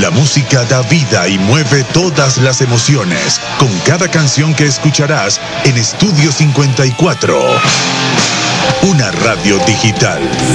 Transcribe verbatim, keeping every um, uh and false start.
La música da vida y mueve todas las emociones con cada canción que escucharás en Estudio cincuenta y cuatro. Una radio digital.